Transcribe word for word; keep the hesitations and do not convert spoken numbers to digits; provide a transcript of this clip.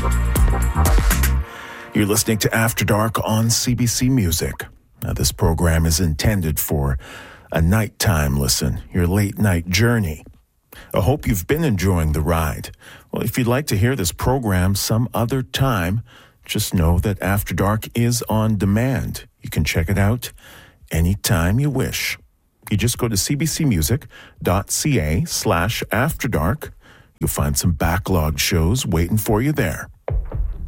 You're listening to After Dark on C B C Music. Now, this program is intended for a nighttime listen, your late night journey. I hope you've been enjoying the ride. Well, if you'd like to hear this program some other time, just know that After Dark is on demand. You can check it out anytime you wish. You just go to cbcmusic.ca slash After Dark. You'll find some backlogged shows waiting for you there.